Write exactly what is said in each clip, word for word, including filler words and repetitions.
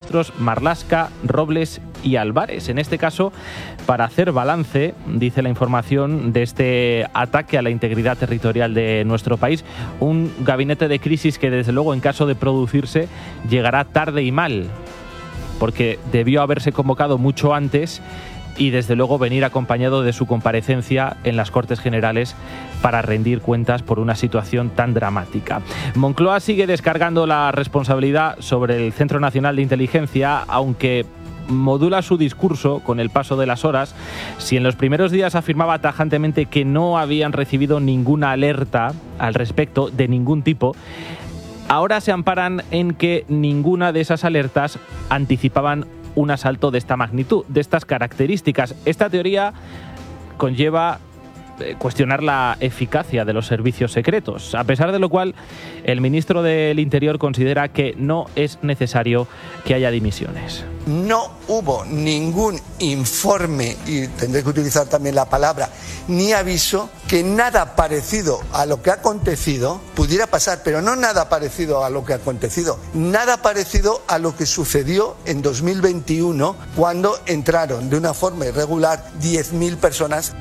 ministros Marlaska, Robles y Álvarez. En este caso, para hacer balance, dice la información, de este ataque a la integridad territorial de nuestro país. Un gabinete de crisis que, desde luego, en caso de producirse, llegará tarde y mal, porque debió haberse convocado mucho antes y, desde luego, venir acompañado de su comparecencia en las Cortes Generales para rendir cuentas por una situación tan dramática. Moncloa sigue descargando la responsabilidad sobre el Centro Nacional de Inteligencia, aunque modula su discurso con el paso de las horas. Si en los primeros días afirmaba tajantemente que no habían recibido ninguna alerta al respecto de ningún tipo, ahora se amparan en que ninguna de esas alertas anticipaban un asalto de esta magnitud, de estas características. Esta teoría conlleva cuestionar la eficacia de los servicios secretos, a pesar de lo cual el ministro del Interior considera que no es necesario que haya dimisiones. No hubo ningún informe, y tendré que utilizar también la palabra, ni aviso, que nada parecido a lo que ha acontecido pudiera pasar, pero no nada parecido a lo que ha acontecido, nada parecido a lo que sucedió en dos mil veintiuno, cuando entraron de una forma irregular diez mil personas.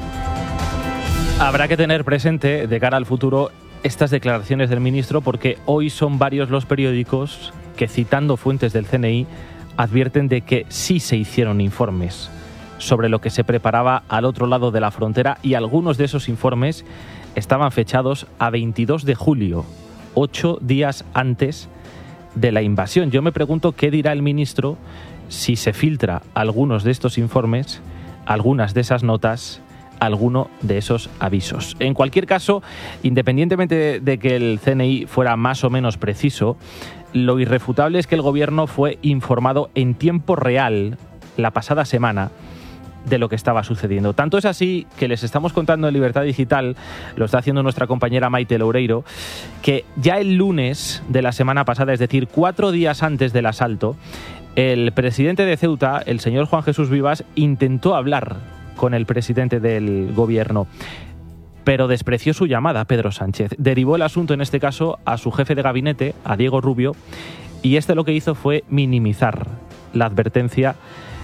Habrá que tener presente, de cara al futuro, estas declaraciones del ministro, porque hoy son varios los periódicos que, citando fuentes del C N I, advierten de que sí se hicieron informes sobre lo que se preparaba al otro lado de la frontera, y algunos de esos informes estaban fechados a veintidós de julio, ocho días antes de la invasión. Yo me pregunto qué dirá el ministro si se filtra algunos de estos informes, algunas de esas notas, alguno de esos avisos. En cualquier caso, independientemente de, de que el C N I fuera más o menos preciso, lo irrefutable es que el gobierno fue informado en tiempo real la pasada semana de lo que estaba sucediendo. Tanto es así que les estamos contando en Libertad Digital, lo está haciendo nuestra compañera Maite Loureiro, que ya el lunes de la semana pasada, es decir, cuatro días antes del asalto, el presidente de Ceuta, el señor Juan Jesús Vivas, intentó hablar con el presidente del gobierno, pero despreció su llamada, Pedro Sánchez. Derivó el asunto, en este caso, a su jefe de gabinete, a Diego Rubio, y este lo que hizo fue minimizar la advertencia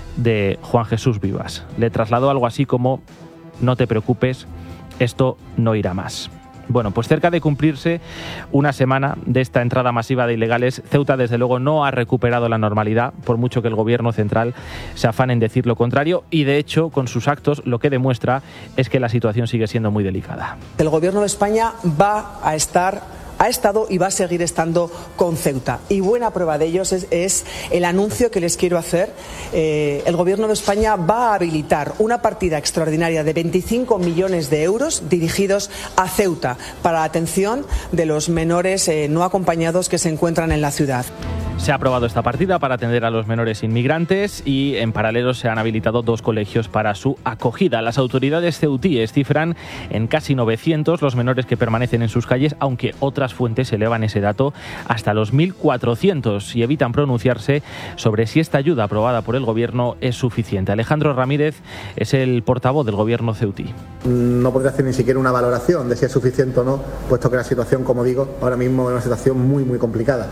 de Juan Jesús Vivas. Le trasladó algo así como: no te preocupes, esto no irá más. Bueno, pues cerca de cumplirse una semana de esta entrada masiva de ilegales, Ceuta desde luego no ha recuperado la normalidad, por mucho que el gobierno central se afane en decir lo contrario, y de hecho con sus actos lo que demuestra es que la situación sigue siendo muy delicada. El gobierno de España va a estar... ha estado y va a seguir estando con Ceuta. Y buena prueba de ellos es, es el anuncio que les quiero hacer. Eh, el Gobierno de España va a habilitar una partida extraordinaria de veinticinco millones de euros dirigidos a Ceuta para la atención de los menores eh, no acompañados que se encuentran en la ciudad. Se ha aprobado esta partida para atender a los menores inmigrantes y, en paralelo, se han habilitado dos colegios para su acogida. Las autoridades ceutíes cifran en casi novecientos los menores que permanecen en sus calles, aunque otras fuentes elevan ese dato hasta los mil cuatrocientos y evitan pronunciarse sobre si esta ayuda aprobada por el gobierno es suficiente. Alejandro Ramírez es el portavoz del gobierno ceutí. No podría hacer ni siquiera una valoración de si es suficiente o no, puesto que la situación, como digo, ahora mismo es una situación muy, muy complicada.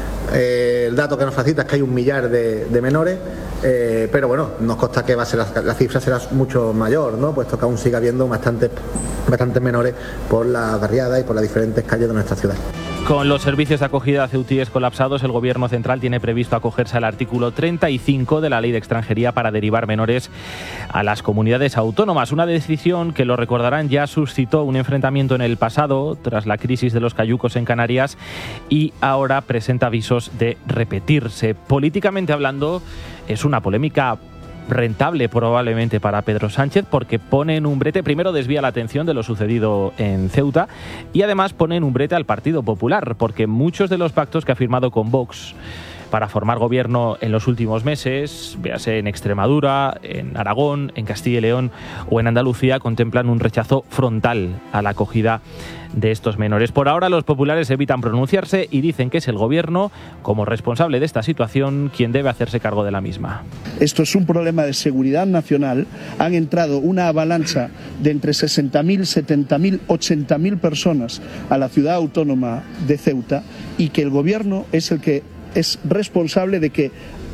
Eh, el dato que nos facilita es que hay un millar de, de menores, eh, pero bueno, nos consta que va a ser la, la cifra será mucho mayor, ¿no? Puesto que aún sigue habiendo bastantes, bastantes menores por las barriadas y por las diferentes calles de nuestra ciudad. Con los servicios de acogida ceutíes colapsados, el Gobierno central tiene previsto acogerse al artículo treinta y cinco de la Ley de Extranjería para derivar menores a las comunidades autónomas. Una decisión que, lo recordarán, ya suscitó un enfrentamiento en el pasado tras la crisis de los cayucos en Canarias y ahora presenta avisos de repetirse. Políticamente hablando, es una polémica rentable probablemente para Pedro Sánchez, porque pone en un brete, primero desvía la atención de lo sucedido en Ceuta y además pone en un brete al Partido Popular, porque muchos de los pactos que ha firmado con Vox para formar gobierno en los últimos meses, véase en Extremadura, en Aragón, en Castilla y León o en Andalucía, contemplan un rechazo frontal a la acogida de estos menores. Por ahora los populares evitan pronunciarse y dicen que es el gobierno, como responsable de esta situación, quien debe hacerse cargo de la misma. Esto es un problema de seguridad nacional. Han entrado una avalancha de entre sesenta mil, setenta mil, ochenta mil personas a la ciudad autónoma de Ceuta y que el gobierno es el que es responsable de que